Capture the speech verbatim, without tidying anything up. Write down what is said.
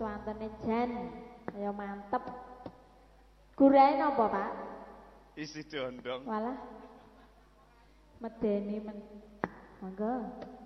swantene jan. Ayo mantep. Gurahe napa, Pak? Isi dondong. Walah. Medeni men. Monggo.